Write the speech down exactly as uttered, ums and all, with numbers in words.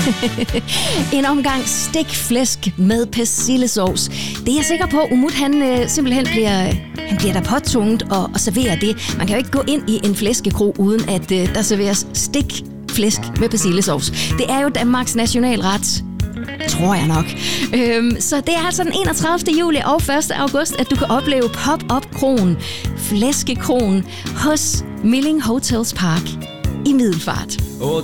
En omgang stikflæsk med persillesovs. Det er jeg sikker på, Umut han øh, simpelthen bliver, han bliver der påtunget og, og serverer det. Man kan jo ikke gå ind i en flæskekro, uden at øh, der serveres stikflæsk med persillesovs. Det er jo Danmarks nationalret. Tror jeg nok. Øhm, så det er altså den enogtredivte juli og første august, at du kan opleve Pop-Up-Kroen, Flæskekroen hos Milling Hotels Park i Middelfart.